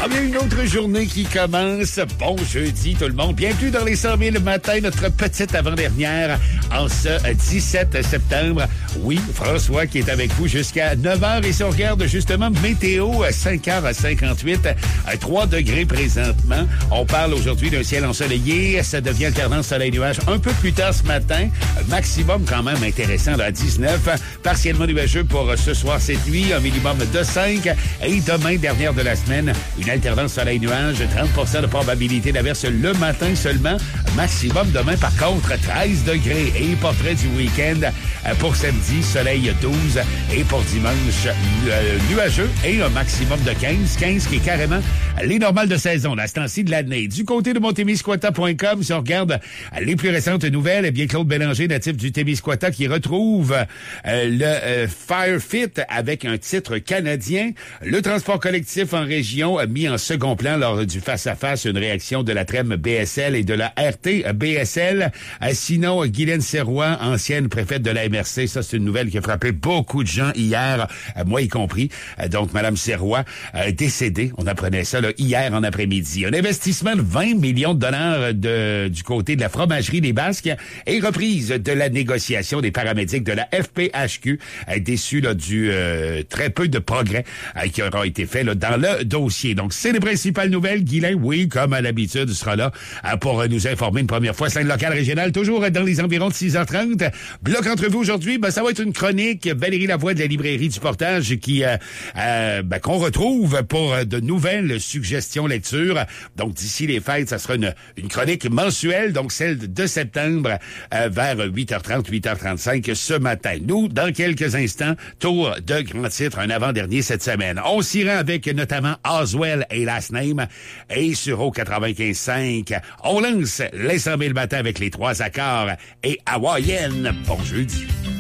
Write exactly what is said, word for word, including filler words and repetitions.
Ah bien, une autre journée qui commence. Bon jeudi tout le monde. Bienvenue dans les cent mille matin, notre petite avant-dernière en ce dix-sept septembre. Oui, François qui est avec vous jusqu'à neuf heures. Et si on regarde justement météo, cinq heures cinquante-huit, à trois degrés présentement. On parle aujourd'hui d'un ciel ensoleillé. Ça devient alternance soleil-nuage un peu plus tard ce matin. Maximum quand même intéressant là, à dix-neuf. Partiellement nuageux pour ce soir, cette nuit. Un minimum de cinq. Et demain, dernière de la semaine, une alternance soleil-nuage, trente pour cent de probabilité d'averse le matin seulement. Maximum demain, par contre, treize degrés. Et portrait du week-end pour samedi, soleil douze. Et pour dimanche, euh, nuageux et un maximum de quinze. quinze qui est carrément les normales de saison, à ce temps-ci de l'année. Du côté de montémiscouata point com, si on regarde les plus récentes nouvelles, eh bien Claude Bélanger, natif du Témiscouata, qui retrouve euh, le euh, Firefit avec un titre canadien. Le transport collectif en région a mis en second plan lors du face-à-face une réaction de la T R E M B S L et de la R T B S L. Euh, sinon, Guylaine Serrois, ancienne préfète de la M R C, ça c'est une nouvelle qui a frappé beaucoup de gens hier, euh, moi y compris. Euh, donc, Madame Serrois, euh, décédée, on apprenait ça là, hier en après-midi. Un investissement de vingt millions de dollars de, du côté de la fromagerie des Basques et reprise de la négociation des paramédics de la F P H Q, euh, déçu là, du euh, très peu de progrès euh, qui aura été fait là, dans le dossier. Donc, c'est les principales nouvelles. Guylain, oui, comme à l'habitude, sera là euh, pour nous informer une première fois. Scène locale régionale, toujours dans les environs de six heures trente. Bloc entrevue aujourd'hui, ben, ça va être une chronique. Valérie Lavoie de la librairie du Portage qui euh, euh, ben, qu'on retrouve pour de nouvelles suggestions lecture. Donc, d'ici les fêtes, ça sera une, une chronique mensuelle, donc celle de septembre euh, vers huit heures trente, huit heures trente-cinq ce matin. Nous, dans quelques instants, tour de grands titres, un avant-dernier cette semaine. On s'y rend avec notamment Oswell et Last Name et sur au quatre-vingt-quinze cinq. On lance les cent mille matins avec les trois accords et Hawaïenne. Bon jeudi.